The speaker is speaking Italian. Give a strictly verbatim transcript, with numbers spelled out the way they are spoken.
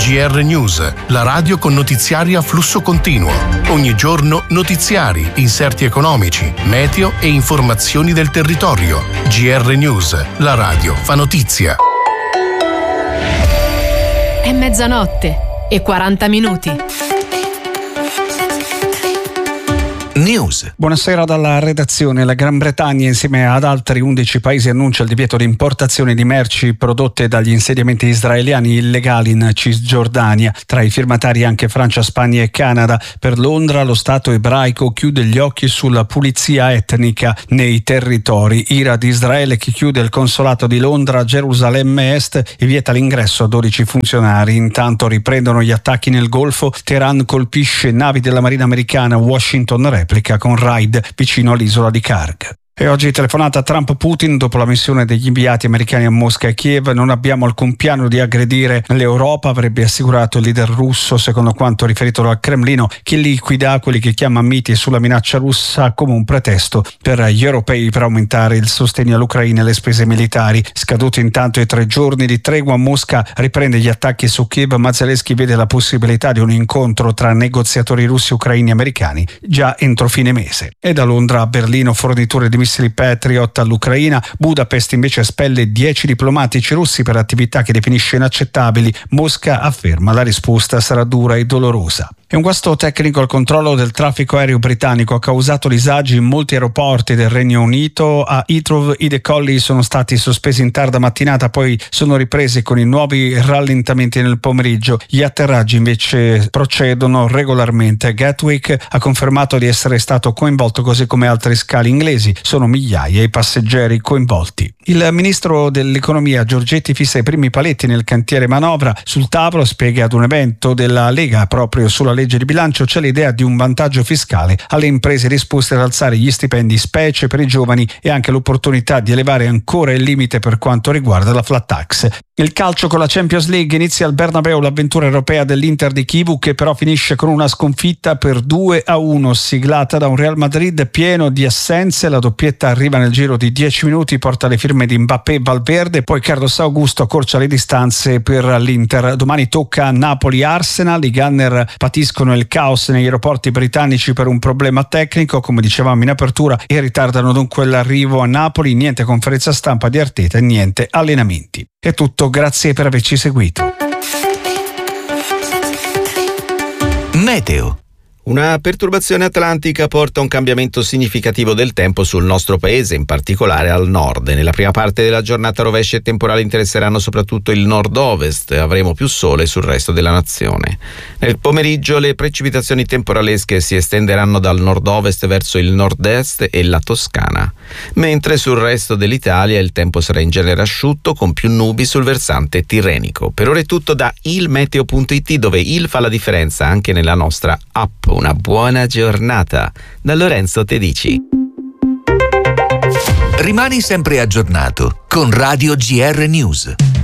G R News, la radio con notiziari a flusso continuo. Ogni giorno notiziari, inserti economici, meteo e informazioni del territorio. G R News, la radio fa notizia. È mezzanotte e quaranta minuti. News. Buonasera dalla redazione. La Gran Bretagna insieme ad altri undici paesi annuncia il divieto di importazione di merci prodotte dagli insediamenti israeliani illegali in Cisgiordania. Tra i firmatari anche Francia, Spagna e Canada. Per Londra lo Stato ebraico chiude gli occhi sulla pulizia etnica nei territori. Ira di Israele che chiude il consolato di Londra a Gerusalemme Est e vieta l'ingresso a dodici funzionari. Intanto riprendono gli attacchi nel Golfo. Teheran colpisce navi della Marina americana. Washington replica con raid vicino all'isola di Karg. E oggi telefonata Trump-Putin dopo la missione degli inviati americani a Mosca e Kiev. Non abbiamo alcun piano di aggredire l'Europa, avrebbe assicurato il leader russo, secondo quanto riferito dal Cremlino, che liquida quelli che chiama miti sulla minaccia russa come un pretesto per gli europei per aumentare il sostegno all'Ucraina e le spese militari. Scaduti intanto i tre giorni di tregua, Mosca riprende gli attacchi su Kiev, ma Zelensky vede la possibilità di un incontro tra negoziatori russi, ucraini e americani già entro fine mese. E da Londra a Berlino forniture di missili Patriot all'Ucraina. Budapest invece espelle dieci diplomatici russi per attività che definisce inaccettabili. Mosca afferma la risposta sarà dura e dolorosa. E un guasto tecnico al controllo del traffico aereo britannico ha causato disagi in molti aeroporti del Regno Unito. A Heathrow i decolli sono stati sospesi in tarda mattinata, poi sono ripresi con i nuovi rallentamenti nel pomeriggio. Gli atterraggi invece procedono regolarmente. Gatwick ha confermato di essere stato coinvolto, così come altri scali inglesi. Sono migliaia i passeggeri coinvolti. Il ministro dell'economia Giorgetti fissa i primi paletti nel cantiere manovra. Sul tavolo, spiega ad un evento della Lega proprio sulla legge di bilancio, c'è l'idea di un vantaggio fiscale alle imprese disposte ad alzare gli stipendi, specie per i giovani, e anche l'opportunità di elevare ancora il limite per quanto riguarda la flat tax. Il calcio con la Champions League, inizia al Bernabeu l'avventura europea dell'Inter di Chivu, che però finisce con una sconfitta per due a uno siglata da un Real Madrid pieno di assenze. La doppietta arriva nel giro di dieci minuti, porta le firme di Mbappé e Valverde, poi Carlos Augusto accorcia le distanze per l'Inter. Domani tocca Napoli-Arsenal. I Gunner patiscono il caos negli aeroporti britannici per un problema tecnico, come dicevamo in apertura, e ritardano dunque l'arrivo a Napoli. Niente conferenza stampa di Arteta e niente allenamenti. È tutto, grazie per averci seguito. Meteo. Una perturbazione atlantica porta a un cambiamento significativo del tempo sul nostro paese, in particolare al nord. Nella prima parte della giornata rovesci e temporali interesseranno soprattutto il nord-ovest, avremo più sole sul resto della nazione. Nel pomeriggio le precipitazioni temporalesche si estenderanno dal nord-ovest verso il nord-est e la Toscana, mentre sul resto dell'Italia il tempo sarà in genere asciutto, con più nubi sul versante tirrenico. Per ora è tutto da il meteo punto it, dove il fa la differenza anche nella nostra app. Una buona giornata da Lorenzo Tedici. Rimani sempre aggiornato con Radio G R News.